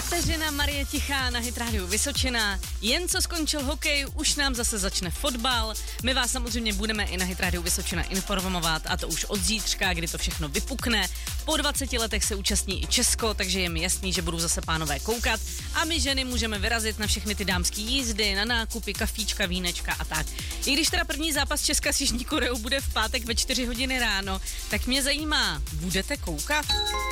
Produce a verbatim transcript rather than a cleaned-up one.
Kateřina Marie Tichá na Hit Radio Vysočina. Jen co skončil hokej, už nám zase začne fotbal. My vás samozřejmě budeme i na Hit Radio Vysočina informovat, a to už od zítřka, kdy to všechno vypukne. Po dvaceti letech se účastní i Česko, takže je mi jasný, že budou zase pánové koukat. A my ženy můžeme vyrazit na všechny ty dámský jízdy, na nákupy, kafíčka, vínečka a tak. I když teda první zápas Česka s Jižní Koreou bude v pátek ve čtyři hodiny ráno, tak mě zajímá, budete koukat?